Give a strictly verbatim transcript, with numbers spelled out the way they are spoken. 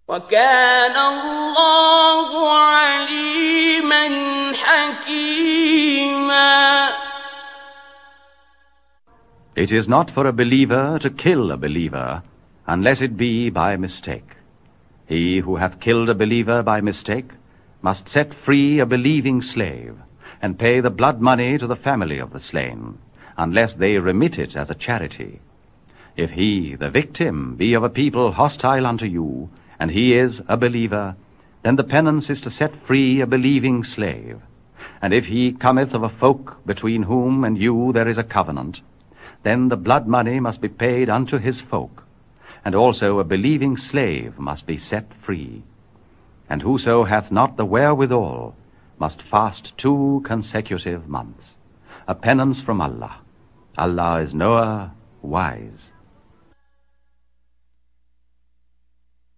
وَكَانَ اللَّهُ عَلِيمًا حَكِيمًا. It is not for a believer to kill a believer, unless it be by mistake. He who hath killed a believer by mistake must set free a believing slave, and pay the blood money to the family of the slain, unless they remit it as a charity. If he, the victim, be of a people hostile unto you, and he is a believer, then the penance is to set free a believing slave. And if he cometh of a folk between whom and you there is a covenant, then the blood money must be paid unto his folk, and also a believing slave must be set free. And whoso hath not the wherewithal must fast two consecutive months, a penance from Allah. Allah is knower, wise.